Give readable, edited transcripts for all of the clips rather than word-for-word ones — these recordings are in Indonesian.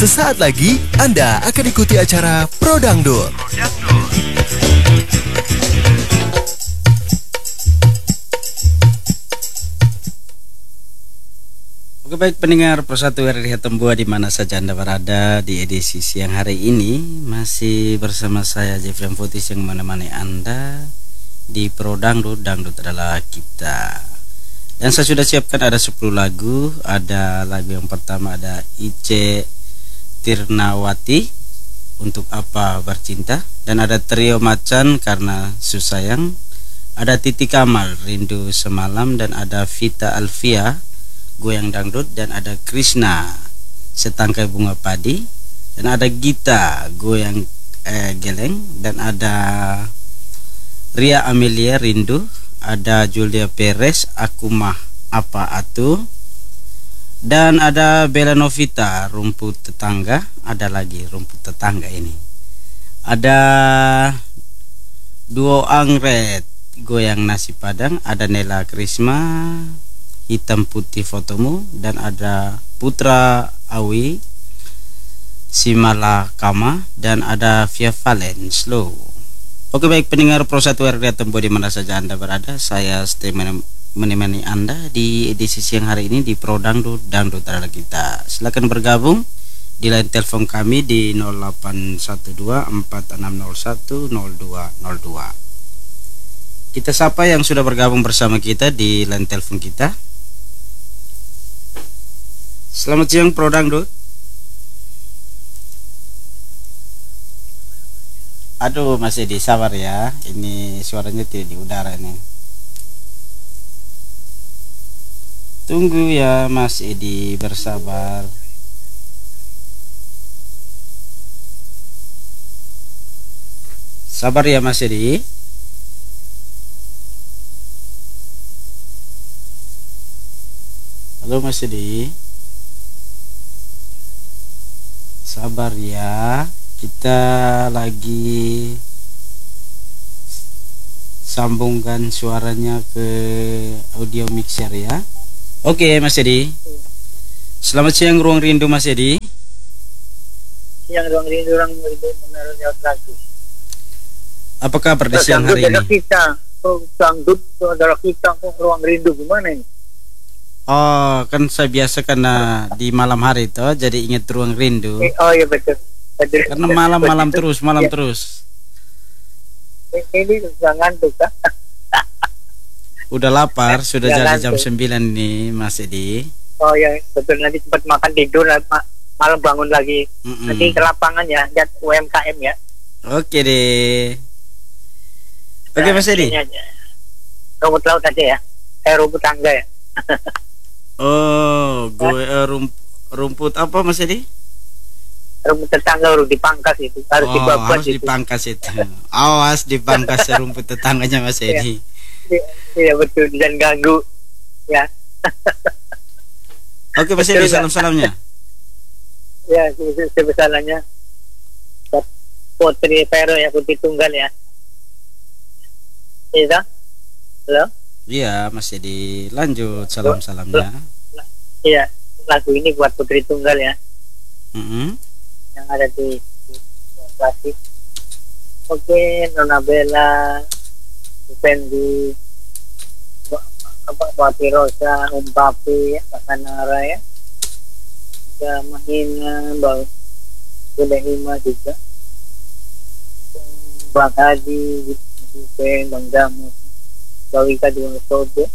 Sesaat lagi Anda akan ikuti acara Pro Dangdut. Oke, baik pendengar Pro1 RRI Tembua di mana saja Anda berada, di edisi siang hari ini masih bersama saya Jeffrey Amfotis yang menemani Anda di Pro Dangdut. Dangdut adalah kita. Dan saya sudah siapkan ada 10 lagu. Ada lagu yang pertama ada Ice Tirnawati, Untuk Apa Bercinta, dan ada Trio Macan Karena Susayang, ada Titi Kamal Rindu Semalam, dan ada Vita Alfia Goyang Dangdut, dan ada Krishna Setangkai Bunga Padi, dan ada Gita Goyang Geleng, dan ada Ria Amelia Rindu, ada Julia Perez Aku Mah Apa Atu, dan ada Bella Novita Rumput Tetangga. Ada lagi Rumput Tetangga ini. Ada Duo Angret Goyang Nasi Padang, ada Nela Krisma Hitam Putih Fotomu, dan ada Putra Awi Simala Kama, dan ada Via Valen Slow. Oke, baik pendengar Pro1 RRI Tembua di mana saja Anda berada, saya stay menemani Anda di edisi siang hari ini di Pro Dangdut. Dangdut adalah kita. Silakan bergabung di line telepon kami di 0812-4601-0202. Kita sapa yang sudah bergabung bersama kita di line telepon kita. Selamat siang Pro Dangdut. Aduh, masih di sabar ya. Ini suaranya tidak di udara nih. Tunggu ya Mas Edi, bersabar. Sabar ya Mas Edi. Halo Mas Edi. Sabar ya. Kita lagi sambungkan suaranya ke audio mixer ya. Oke Mas Edi. Selamat siang Ruang Rindu Mas Edi. Siang Ruang Rindu, Ruang Rindu menaruh jauh lagi. Apa kabar di siang hari ini? Kita, Dangdut adalah kita, Ruang Rindu gimana ini? Oh, kan saya biasa karena di malam hari itu jadi ingat Ruang Rindu. Oh iya betul. Karena malam terus. Ini sudah ngantuk kan? Udah lapar, sudah Ya, jadi jam ngantuk. 9 nih Mas Edi. Oh ya betul, nanti cepat makan tidur, malam bangun lagi. Nanti ke lapangan ya, lihat UMKM ya. Oke deh. Oke Mas Edi. Ini aja. Rumput laut aja ya. Rumput tangga ya. Oh, gue rumput apa Mas Edi? Rumput tetangga harus dipangkas itu, harus dibabat harus itu. dipangkas itu. Awas dipangkas rumput tetangganya Mas Edi. Iya betul, dan ganggu ya. Oke Mas Edi, salam-salamnya. Ya, sebesarannya Putri Vero ya, Putri Tunggal ya. Iya, halo. Iya Mas Edi, lanjut salam-salamnya. Iya, lagu ini buat Putri Tunggal ya, yang ada di klasik. Oke, Nona Bella, Fendi, Papi Rosa, Papi, Kasanara ya, juga Mahina, Budahima juga, Bang Haji, Bang Jamus, Bawika di Wonosobo,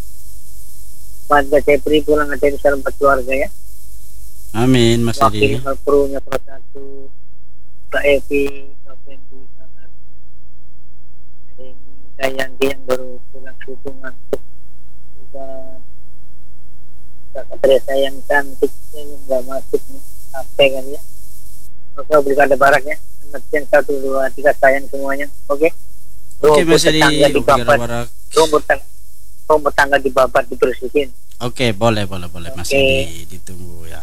Warga Cepri pulang dari salam keluarga ya. Amin Mas Edi. Wakil krunya Pro1, Kak Evi, Kak Fendi, Kak Arsa, ini Kak Yanti yang baru pulang dukungan, juga Kak Teresa yang cantik yang nggak masuk nih, sampai kan ya. Oke, Obligada Barak ya. Selamat siang 1, 2, 3 sayang semuanya. Oke. Oke Mas Edi, Rumput Barak. rumput tangga dibabat, dibersihin. Oke, boleh Mas Oke. Edi, ditunggu ya.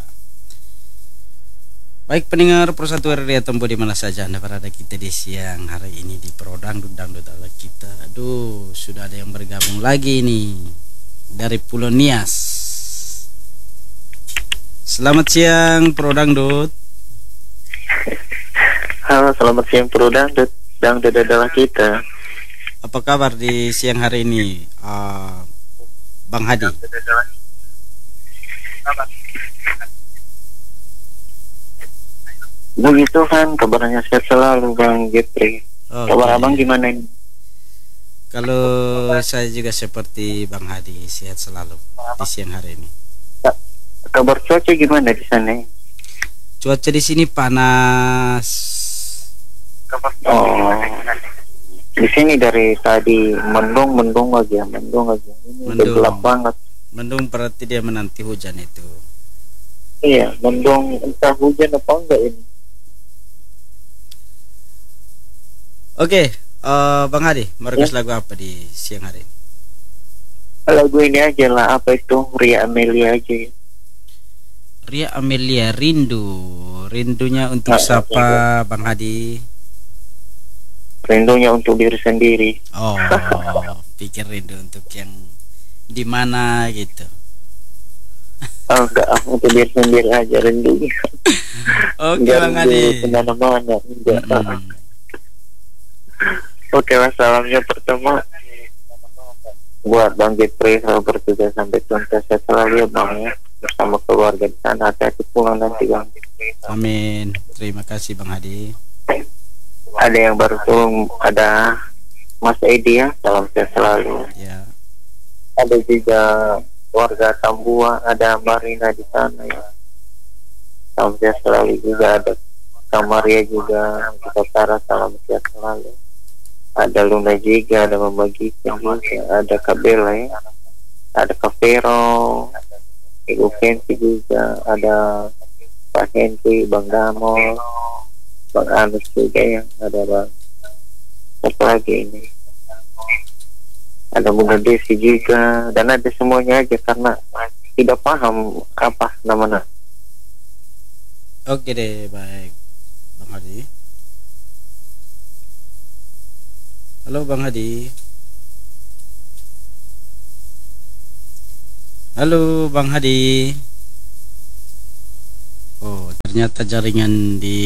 Baik pendengar Pro1 RRI Tembua di mana saja Anda berada, kita di siang hari ini di Pro Dangdut adalah kita. Aduh, sudah ada yang bergabung lagi nih dari Pulau Nias. Selamat siang Pro Dangdut. Halo, selamat siang Bro Dangdut. Dangdut adalah kita. Apa kabar di siang hari ini, Bang Hadi? Begitu kan, kabarnya sehat selalu Bang Jepri. Oh, Kabar oke. Abang gimana ini? Kalau saya juga seperti Bang Hadi, sehat selalu di siang hari ini. Kabar cuaca gimana di sana? Cuaca di sini panas. Oh, di sini dari tadi mendung aja. Ini udah Mendung. gelap banget. Mendung berarti dia menanti hujan itu. Iya, mendung, entah hujan apa enggak ini. Oke, Bang Hadi, mau request lagu apa di siang hari ini? Lagu ini aja lah, apa itu, Ria Amelia aja ya. Ria Amelia, Rindunya untuk siapa, Bang Hadi? Rindunya untuk diri sendiri. Oh, pikir rindu untuk yang di mana gitu. Oh, enggak, untuk diri sendiri aja rindunya. Oke, Enggak Bang rindu Hadi. kemana-mana, enggak. Mm-mm. Oke lah, salamnya pertama buat Bang Jepri, selalu bertugas sampai tuntas. Saya selalu ya Bang ya, bersama keluarga di sana. Hati-hati pulang nanti Bang. Amin. Terima kasih Bang Hadi. Ada yang baru tuh, ada Mas Edi ya, salam sehat selalu. Ya. Ada juga warga Tambua, ada Marina di sana ya, salam sehat selalu. Juga ada Kamaria juga, kita Sarah, salam sehat selalu. Ada Luna juga, ada Mama Gita juga, ada Kabela ya, ada Kavero, Ibu Kensi juga, ada Pak Henry, Bang Damo, Bang Anus juga ya, ada Bang apa lagi ini, ada Bunda Desi juga, dan ada semuanya aja karena tidak paham apa nama-nama. Oke deh, baik. Bang Hadi. Halo Bang Hadi. Halo Bang Hadi. Oh, ternyata jaringan di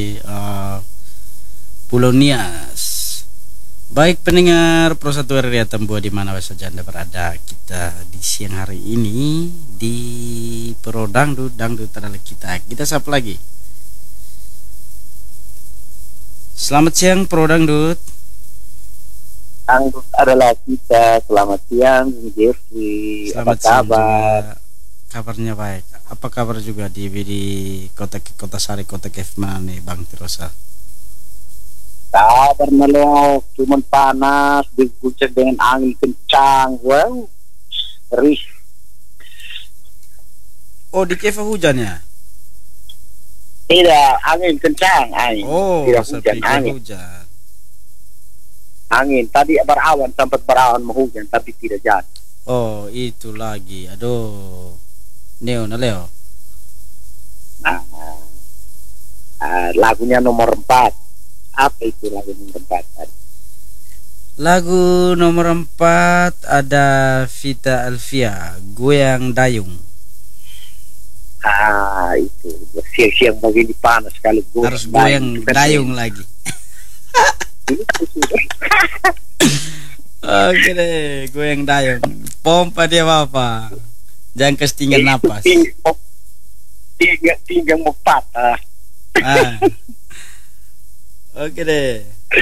Pulau Nias. Baik pendengar Pro 1 RRI Tambua di mana saja Anda berada, kita di siang hari ini di Pro Dangdut adalah kita. Kita sapa lagi. Selamat siang Pro Dangdut. Dangdut adalah kita. Selamat siang Jeffrey. Selamat Apa siang kabar? juga. Kabarnya baik. Apa kabar juga di kota Sari, kota Kefman nih Bang Tirosa? Kabar meleleh, cuman panas, diguncang dengan angin kencang. Wow, ngeri. Oh, di Keva hujan ya? Tidak, angin kencang, angin. Oh, Tidak saya hujan, pikir angin. hujan. Angin. Tadi berawan, sempat berawan mau hujan, tapi tidak jadi. Oh, itu lagi. Aduh. Neo na Leo. Nah, lagunya nomor 4. Apa itu lagu nomor 4? Lagu nomor 4 ada Vita Alfia, Goyang Dayung. Itu siang-siang begini panas sekali. Harus goyang dayung lagi. Oke deh, goyang dayung. Pompa dia apa? Jangan ketinggian napas. Tinggal mau patah. Ah. Oke deh.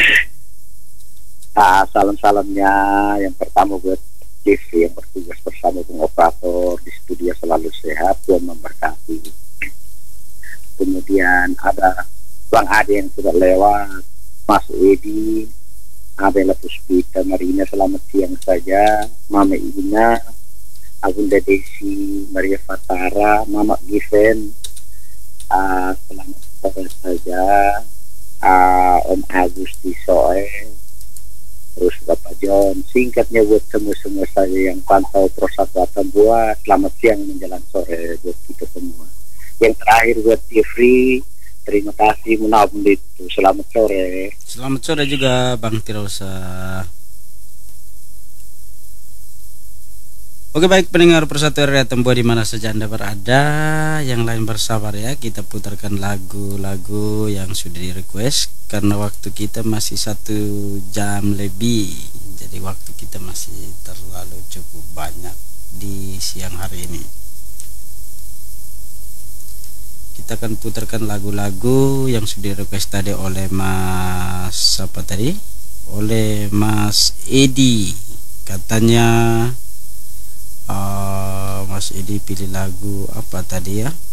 Salam-salamnya yang pertama buat Jeffrey yang bertugas bersama Bung Operator di studio, selalu sehat, Tuhan memberkati. Kemudian ada Bang Ade yang sudah lewat, Mas Edi, Abela Puspita, Marina, selamat siang saja, Mama Ina, Abunda Desi, Maria Fatara, Mama Given, selamat sore saja, Om Agusti Soe, terus Bapak John. Singkatnya buat semua saya yang pantau Pro 1 Tambua, selamat siang menjelang sore buat kita semua. Yang terakhir buat Jeffrey, terima kasih menabung itu, selamat sore. Selamat sore juga Bang Tirosa. Oke, baik pendengar Persatuan Rakyat Tembua di mana saja Anda berada, yang lain bersabar ya, kita putarkan lagu-lagu yang sudah di request karena waktu kita masih 1 jam lebih, jadi waktu kita masih terlalu cukup banyak di siang hari ini. Kita akan putarkan lagu-lagu yang sudah di request tadi oleh Mas apa tadi? Oleh Mas Edi, katanya Mas Edi pilih lagu apa tadi ya,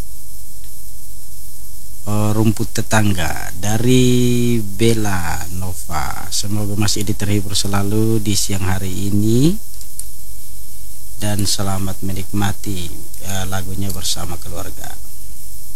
Rumput Tetangga dari Bella Nova. Semoga Mas Edi terhibur selalu di siang hari ini dan selamat menikmati lagunya bersama keluarga.